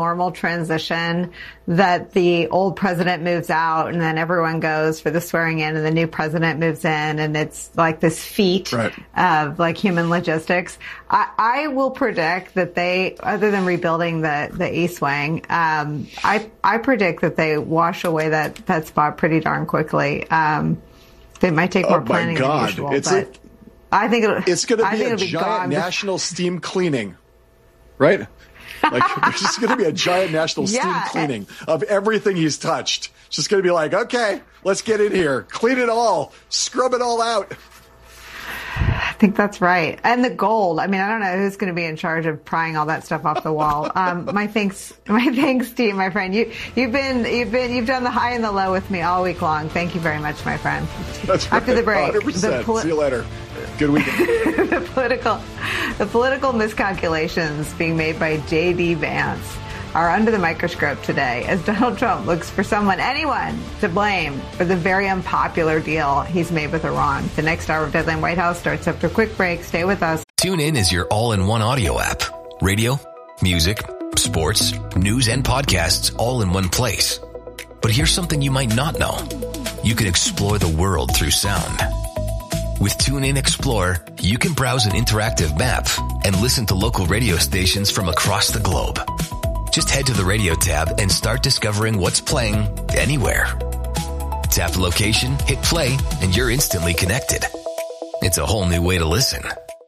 normal transition that the old president moves out and then everyone goes for the swearing in and the new president moves in, and it's like this feat of like human logistics. I will predict that they, other than rebuilding the East Wing, I predict that they wash away that spot pretty darn quickly. They might take more planning than usual, but I think it's going to be a giant national steam cleaning, right? Like, there's just going to be a giant national steam cleaning of everything he's touched. It's just going to be like, okay, let's get in here, clean it all, scrub it all out. I think that's right. And the gold. I mean, I don't know who's going to be in charge of prying all that stuff off the wall. My thanks to you, my friend. You've done the high and the low with me all week long. Thank you very much, my friend. That's right. After the break, 100%. See you later. Good weekend. the political miscalculations being made by J.D. Vance are under the microscope today as Donald Trump looks for anyone to blame for the very unpopular deal he's made with Iran. The next hour of Deadline White House starts after a quick break. Stay with us. TuneIn is your all-in-one audio app. Radio, music, sports, news, and podcasts all in one place. But here's something you might not know. You can explore the world through sound. With TuneIn Explorer, you can browse an interactive map and listen to local radio stations from across the globe. Just head to the radio tab and start discovering what's playing anywhere. Tap the location, hit play, and you're instantly connected. It's a whole new way to listen.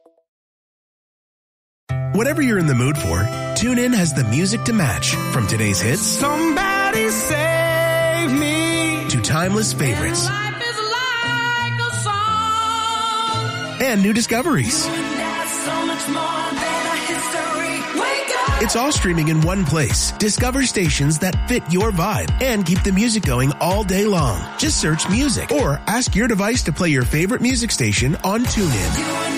Whatever you're in the mood for, TuneIn has the music to match. From today's hits, Somebody Save Me, to timeless favorites. Life is like a song. And new discoveries. It's all streaming in one place. Discover stations that fit your vibe and keep the music going all day long. Just search music or ask your device to play your favorite music station on TuneIn.